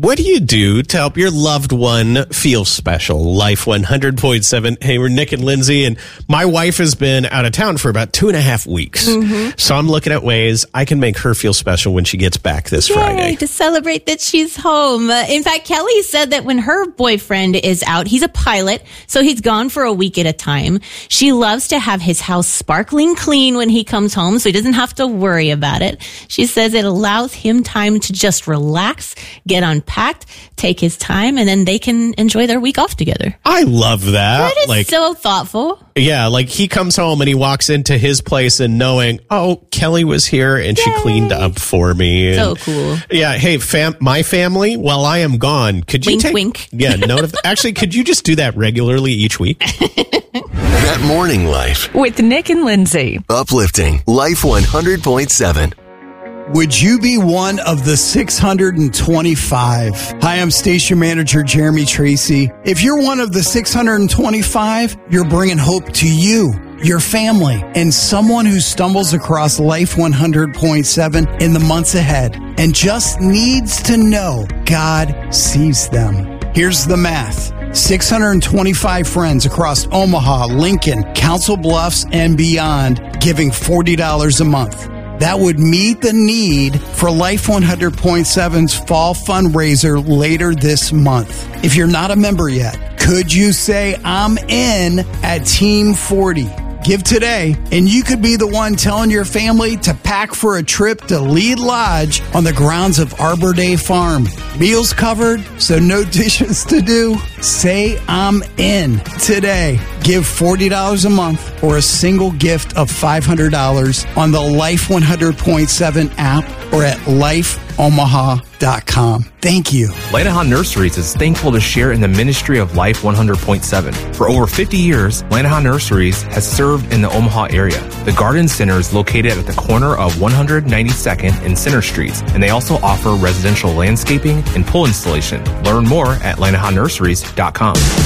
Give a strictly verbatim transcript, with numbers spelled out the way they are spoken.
What do you do to help your loved one feel special? Life one hundred point seven. Hey, we're Nick and Lindsay, and my wife has been out of town for about two and a half weeks. Mm-hmm. So I'm looking at ways I can make her feel special when she gets back this Yay, Friday. To celebrate that she's home. Uh, in fact, Kelly said that when her boyfriend is out, he's a pilot, so he's gone for a week at a time. She loves to have his house sparkling clean when he comes home, so he doesn't have to worry about it. She says it allows him time to just relax, get unpacked, take his time, and then they can enjoy their week off together. I love that. That is like, so thoughtful. Yeah, like he comes home and he walks into his place and knowing, oh, Kelly was here and Yay. She cleaned up for me. So and, cool. Yeah, hey, fam, my family, while I am gone, could you wink, take... Wink, Yeah, note of, actually, could you just do that regularly each week? That Morning Life. With Nick and Lindsay. Uplifting Life one hundred point seven. Would you be one of the six hundred twenty-five? Hi, I'm station manager Jeremy Tracy. If you're one of the six hundred twenty-five, you're bringing hope to you, your family, and someone who stumbles across Life one hundred point seven in the months ahead and just needs to know God sees them. Here's the math. six hundred twenty-five friends across Omaha, Lincoln, Council Bluffs, and beyond giving forty dollars a month. That would meet the need for Life one hundred point seven's fall fundraiser later this month. If you're not a member yet, could you say, I'm in at Team forty? Give today, and you could be the one telling your family to pack for a trip to Lead Lodge on the grounds of Arbor Day Farm. Meals covered, so no dishes to do. Say I'm in today. Give forty dollars a month or a single gift of five hundred dollars on the Life one hundred point seven app or at life omaha dot com. Thank you. Lanahan Nurseries is thankful to share in the ministry of Life one hundred point seven. For over fifty years, Lanahan Nurseries has served in the Omaha area. The Garden Center is located at the corner of one hundred ninety-second and Center Streets, and they also offer residential landscaping and pool installation. Learn more at lanahan nurseries dot com.